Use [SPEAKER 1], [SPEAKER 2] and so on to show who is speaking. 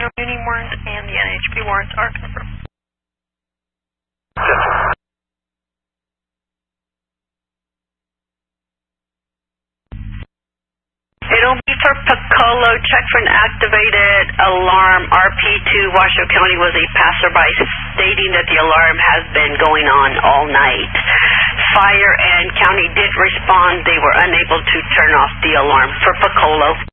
[SPEAKER 1] Muni warrant and the NHP warrants are confirmed.
[SPEAKER 2] It'll be for Piccolo. Check for an activated alarm. RP2 Washoe County was a passerby stating that the alarm has been going on all night. Fire and county did respond. They were unable to turn off the alarm for Piccolo.